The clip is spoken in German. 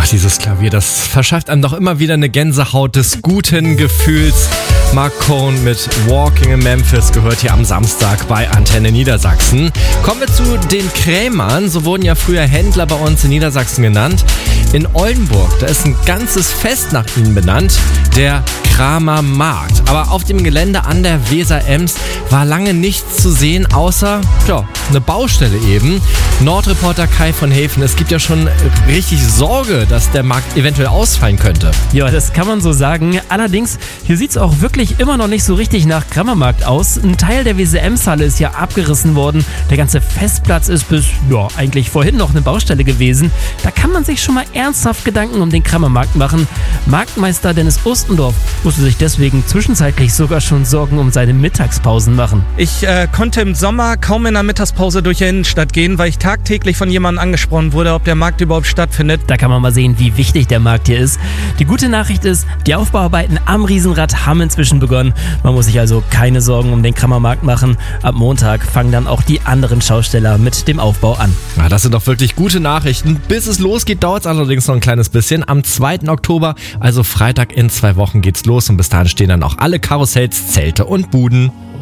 Ach, dieses Klavier, das verschafft einem doch immer wieder eine Gänsehaut des guten Gefühls. Mark Cohn mit Walking in Memphis gehört hier am Samstag bei Antenne Niedersachsen. Kommen wir zu den Krämern. So wurden ja früher Händler bei uns in Niedersachsen genannt. In Oldenburg, da ist ein ganzes Fest nach ihnen benannt, der Kramer Markt. Aber auf dem Gelände an der Weser-Ems war lange nichts zu sehen, außer eine Baustelle eben. Nordreporter Kai von Hefen, es gibt ja schon richtig Sorge, dass der Markt eventuell ausfallen könnte. Ja, das kann man so sagen. Allerdings, hier sieht es auch wirklich immer noch nicht so richtig nach Kramermarkt aus. Ein Teil der Weser-Ems-Halle ist ja abgerissen worden. Der ganze Festplatz ist bis, eigentlich vorhin noch eine Baustelle gewesen. Da kann man sich schon mal ernsthaft Gedanken um den Kramermarkt machen. Marktmeister Dennis Ostendorf musste sich deswegen zwischenzeitlich sogar schon Sorgen um seine Mittagspausen machen. Ich konnte im Sommer kaum in der Mittagspause durch die Innenstadt gehen, weil ich tagtäglich von jemandem angesprochen wurde, ob der Markt überhaupt stattfindet. Da kann man mal sehen, wie wichtig der Markt hier ist. Die gute Nachricht ist, die Aufbauarbeiten am Riesenrad haben inzwischen begonnen. Man muss sich also keine Sorgen um den Kramermarkt machen. Ab Montag fangen dann auch die anderen Schausteller mit dem Aufbau an. Ja, das sind doch wirklich gute Nachrichten. Bis es losgeht, dauert es allerdings noch ein kleines bisschen. Am 2. Oktober, also Freitag in 2 Wochen, geht's los und bis dahin stehen dann auch alle Karussells, Zelte und Buden.